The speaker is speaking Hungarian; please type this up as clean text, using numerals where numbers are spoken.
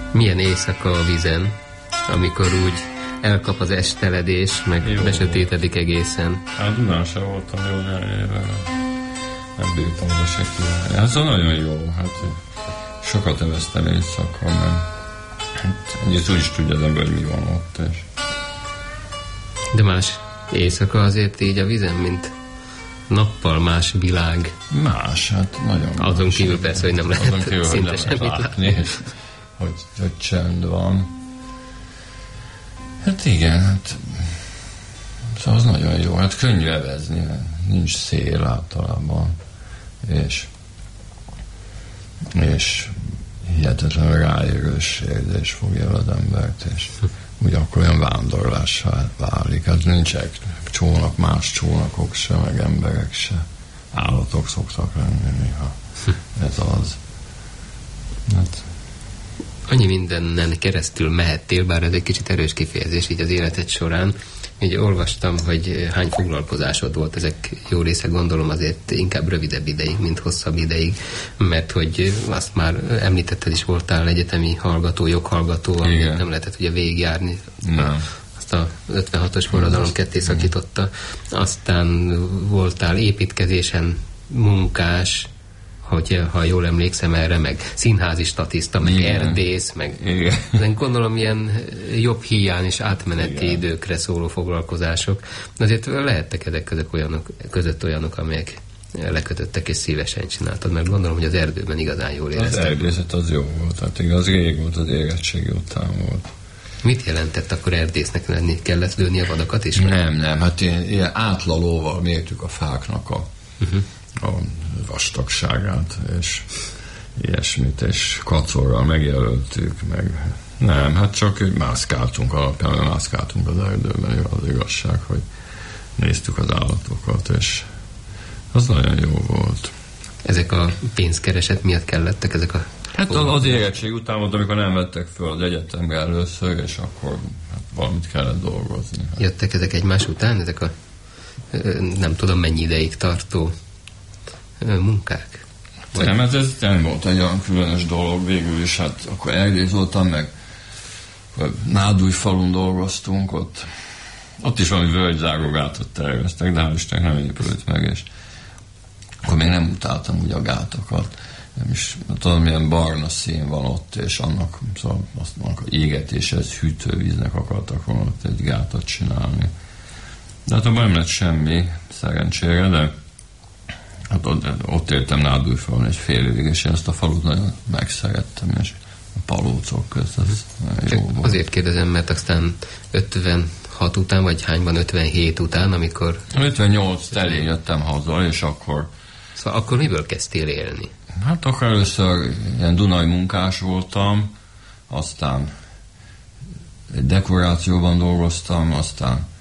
Milyen éjszaka a vízen, amikor úgy elkap az esteledés, meg jó, besötétedik egészen. Hát Dunán se voltam jó nyelvével. Nem bírtam oda se kiállni. Ez nagyon jó. Hát sokat eveztem éjszaka, mert hát úgy is tudja az ember, hogy mi van ott. És... De más éjszaka azért így a vízen, mint nappal, más világ. Más, hát nagyon más. Azon kívül persze, hogy nem lehet kívül, szinte semmit látni. És hogy csend van. Hát igen, hát szóval az nagyon jó. Hát könnyű evezni, nincs szél általában. És hihetetlenül ráérős érzés fogja el az embert, és ugye akkor olyan vándorlássá válik. Hát nincsenek csónak, más csónakok se, meg emberek se. Állatok szoktak lenni néha. Ez az. Hát annyi mindenen keresztül mehettél, bár ez egy kicsit erős kifejezés így az életed során. Így olvastam, hogy hány foglalkozásod volt, ezek jó része gondolom azért inkább rövidebb ideig, mint hosszabb ideig, mert hogy azt már említetted is, voltál egyetemi hallgató, joghallgató, amit nem lehetett ugye végigjárni. Nem. Azt a 56-os forradalom ketté szakította. Aztán voltál építkezésen munkás, hogy ha jól emlékszem erre, meg színházi statiszta, meg erdész, meg gondolom ilyen jobb hiány és átmeneti időkre szóló foglalkozások. Azért lehettek ezek között olyanok, amelyek lekötöttek és szívesen csináltad, mert gondolom, hogy az erdőben igazán jól éreztek. Az erdészet az jó volt, hát igaz, rég volt, az érettségi után volt. Mit jelentett akkor erdésznek lenni? Kellett lőni a vadakat is? Nem, hát ilyen átlalóval mértük a fáknak a vastagságát, és ilyesmit, és kacorral megjelöltük, meg nem, hát csak mászkáltunk, alapján mászkáltunk az erdőben, az igazság, hogy néztük az állatokat, és az nagyon jó volt. Ezek a pénzkereset miatt kellettek ezek a... Hát az érettség után volt, amikor nem vettek föl az egyetemre először, és akkor hát valamit kellett dolgozni. Hát. Jöttek ezek egymás után, ezek a nem tudom mennyi ideig tartó munkák? Vagy... Nem, ez nem volt egy olyan különös dolog végül is, hát akkor erdész voltam, meg Nádújfalun dolgoztunk, ott is valami völgyzárógátot terveztek, de hál' Istennek nem épült meg, és akkor még nem utáltam úgy a gátakat. Nem is, tudom, milyen barna szín van ott, és annak a égetéshez hűtővíznek akartak volna ott egy gátat csinálni. De hát abban nem lett semmi, szerencsére, de hát ott éltem Nádújfalun egy fél évig, és én ezt a falut nagyon megszerettem, és a palócok közt, ez jó volt. Azért kérdezem, mert aztán 56 után, vagy hányban 57 után, amikor... 58 telén jöttem haza, és akkor... Szóval akkor miből kezdtél élni? Hát akkor először ilyen dunai munkás voltam, aztán egy dekorációban dolgoztam, aztán